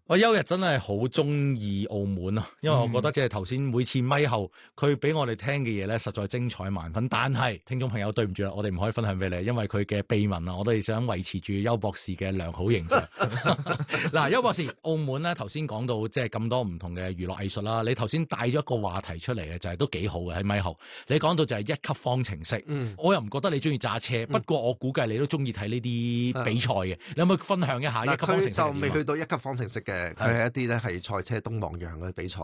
我休日真係好中意澳門啊，因為我覺得即係頭先每次咪後佢俾我哋聽嘅嘢咧，實在精彩萬分。但係聽眾朋友對唔住啦，我哋唔可以分享俾你，因為佢嘅秘聞啊，我哋想維持住邱博士嘅良好形象。嗱，邱博士，澳門咧頭先講到即係咁多唔同嘅娛樂藝術啦，你頭先帶咗一個話題出嚟嘅，就係都幾好嘅喺咪後。你講到就係一級方程式，我又唔覺得你中意揸車，不過我估計你都中意睇呢啲比賽嘅。你可唔可以分享一下一級方程式？ 就未去到一級方程式嘅，佢係一啲咧係賽車東望洋嘅比賽。